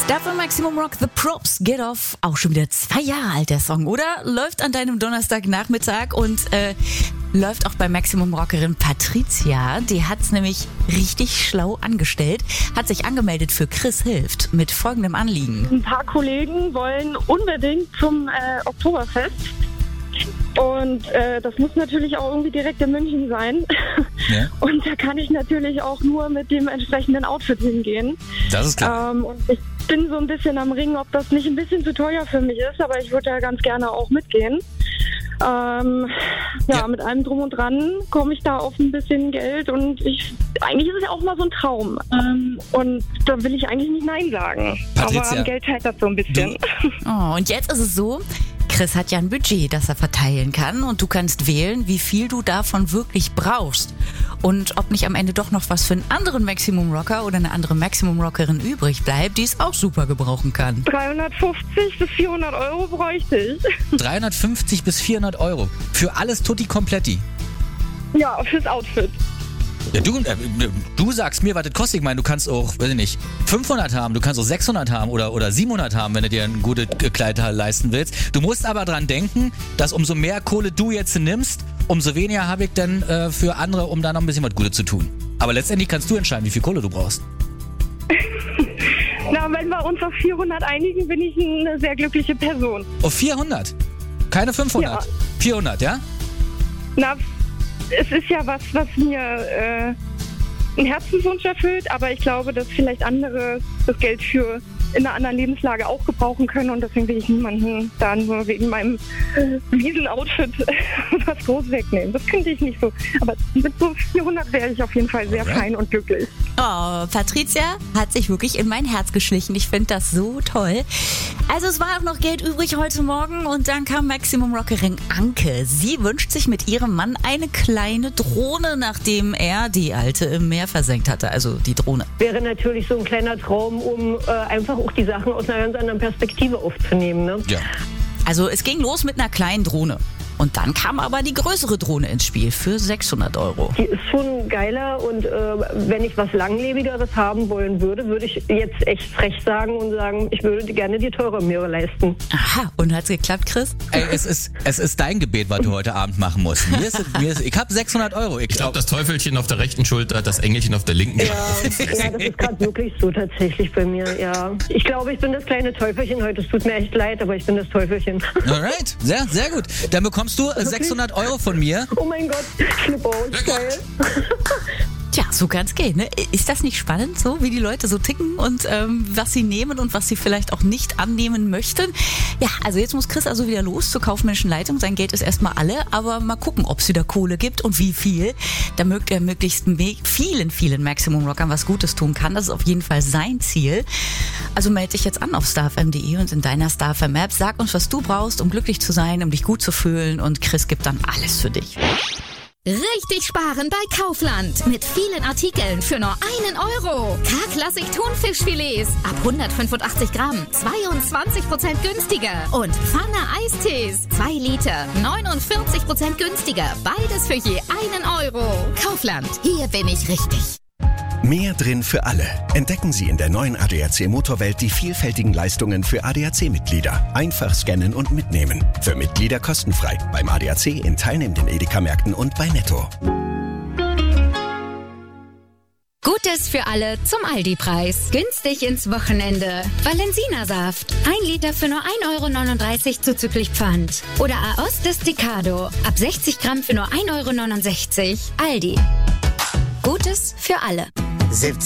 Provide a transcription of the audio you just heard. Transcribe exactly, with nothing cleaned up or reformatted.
Da von Maximum Rock, The Props, Get Off, auch schon wieder zwei Jahre alt der Song, oder? Läuft an deinem Donnerstagnachmittag und äh, läuft auch bei Maximum Rockerin Patricia. Die hat's nämlich richtig schlau angestellt, hat sich angemeldet für Chris Hilft mit folgendem Anliegen. Ein paar Kollegen wollen unbedingt zum äh, Oktoberfest. Und äh, das muss natürlich auch irgendwie direkt in München sein. Ja. Und da kann ich natürlich auch nur mit dem entsprechenden Outfit hingehen. Das ist klar. Ähm, und ich bin so ein bisschen am Ringen, ob das nicht ein bisschen zu teuer für mich ist, aber ich würde ja ganz gerne auch mitgehen. Ähm, ja, ja, mit allem drum und dran komme ich da auf ein bisschen Geld und ich, eigentlich ist es ja auch mal so ein Traum. Ähm, und da will ich eigentlich nicht Nein sagen. Patricia, aber am Geld scheitert so ein bisschen. Oh, und jetzt ist es so, Chris hat ja ein Budget, das er verteilen kann und du kannst wählen, wie viel du davon wirklich brauchst und ob nicht am Ende doch noch was für einen anderen Maximum Rocker oder eine andere Maximum Rockerin übrig bleibt, die es auch super gebrauchen kann. dreihundertfünfzig bis vierhundert Euro bräuchte ich. dreihundertfünfzig bis vierhundert Euro für alles Tutti Kompletti? Ja, fürs Outfit. Ja, du, äh, du sagst mir, was das kostet. Ich meine, du kannst auch, weiß ich nicht, fünfhundert haben, du kannst auch sechshundert haben oder, oder siebenhundert haben, wenn du dir ein gutes Kleid leisten willst. Du musst aber dran denken, dass umso mehr Kohle du jetzt nimmst, umso weniger habe ich dann äh, für andere, um da noch ein bisschen was Gutes zu tun. Aber letztendlich kannst du entscheiden, wie viel Kohle du brauchst. Na, wenn wir uns auf vierhundert einigen, bin ich eine sehr glückliche Person. Auf vierhundert? Keine fünfhundert? Ja. vierhundert, ja? Na, es ist ja was, was mir äh, einen Herzenswunsch erfüllt, aber ich glaube, dass vielleicht andere das Geld für in einer anderen Lebenslage auch gebrauchen können und deswegen will ich niemanden da nur wegen meinem äh, Wiesen-Outfit was groß wegnehmen. Das könnte ich nicht so. Aber mit so vierhundert wäre ich auf jeden Fall sehr fein und glücklich. Oh, Patricia hat sich wirklich in mein Herz geschlichen. Ich finde das so toll. Also es war auch noch Geld übrig heute Morgen und dann kam Maximum Rockerin Anke. Sie wünscht sich mit ihrem Mann eine kleine Drohne, nachdem er die alte im Meer versenkt hatte. Also die Drohne. Wäre natürlich so ein kleiner Traum, um äh, einfach auch die Sachen aus einer ganz anderen Perspektive aufzunehmen. Ne? Ja. Also es ging los mit einer kleinen Drohne. Und dann kam aber die größere Drohne ins Spiel für sechshundert Euro. Die ist schon geiler und äh, wenn ich was Langlebigeres haben wollen würde, würde ich jetzt echt frech sagen und sagen, ich würde gerne die teure mir leisten. Aha, und hat's geklappt, Chris? Ey, es ist, es ist dein Gebet, was du heute Abend machen musst. Mir ist, mir ist, ich habe sechshundert Euro. Ich, ich glaube, das Teufelchen auf der rechten Schulter, das Engelchen auf der linken. Ja, ja, das ist gerade wirklich so tatsächlich bei mir, ja. Ich glaube, ich bin das kleine Teufelchen heute. Es tut mir echt leid, aber ich bin das Teufelchen. Alright, sehr, sehr gut. Dann bekommst du sechshundert Euro von mir. Oh mein Gott, Schnippo, geil. Tja, so kann's gehen, ne? Ist das nicht spannend, so wie die Leute so ticken und ähm, was sie nehmen und was sie vielleicht auch nicht annehmen möchten? Ja, also jetzt muss Chris also wieder los zur kaufmännischen Leitung. Sein Geld ist erstmal alle, aber mal gucken, ob es wieder Kohle gibt und wie viel. Damit er möglichst vielen, vielen Maximum Rockern was Gutes tun kann. Das ist auf jeden Fall sein Ziel. Also melde dich jetzt an auf starfm punkt de und in deiner StarFM App. Sag uns, was du brauchst, um glücklich zu sein, um dich gut zu fühlen und Chris gibt dann alles für dich. Richtig sparen bei Kaufland. Mit vielen Artikeln für nur einen Euro. K-Klassik Thunfischfilets ab hundertfünfundachtzig Gramm. zweiundzwanzig Prozent günstiger. Und Pfanne Eistees. zwei Liter. neunundvierzig Prozent günstiger. Beides für je einen Euro. Kaufland. Hier bin ich richtig. Mehr drin für alle. Entdecken Sie in der neuen A D A C Motorwelt die vielfältigen Leistungen für A D A C-Mitglieder. Einfach scannen und mitnehmen. Für Mitglieder kostenfrei. Beim A D A C in teilnehmenden Edeka-Märkten und bei Netto. Gutes für alle zum Aldi-Preis. Günstig ins Wochenende. Valensina-Saft. Ein Liter für nur ein Euro neununddreißig zuzüglich Pfand. Oder Aos Desticado. Ab sechzig Gramm für nur ein Euro neunundsechzig. Aldi. Gutes für alle. siebzehn